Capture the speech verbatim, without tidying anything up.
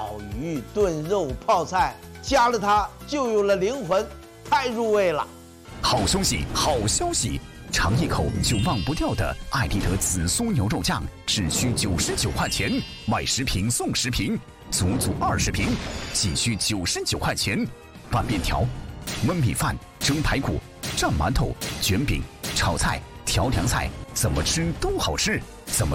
烤鱼、炖肉、泡菜，加了它就有了灵魂，太入味了。 好东西，好消息！尝一口就忘不掉的爱丽德紫苏牛肉酱，只需九十九块钱，买十瓶送十瓶，足足二十瓶，仅需九十九块钱。拌面条、焖米饭、蒸排骨、蘸馒头、卷饼、炒菜、调凉菜，怎么吃都好吃。怎么